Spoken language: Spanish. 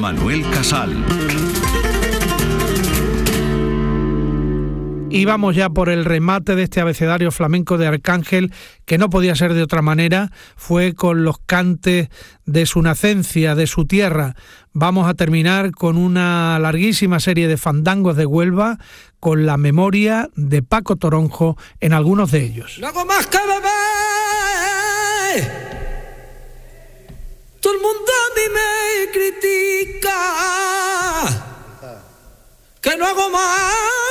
Manuel Casal. Y vamos ya por el remate de este abecedario flamenco de Arcángel, que no podía ser de otra manera, fue con los cantes de su nacencia, de su tierra. Vamos a terminar con una larguísima serie de fandangos de Huelva, con la memoria de Paco Toronjo en algunos de ellos. No hago más que beber, todo el mundo a mí me critica, que no hago más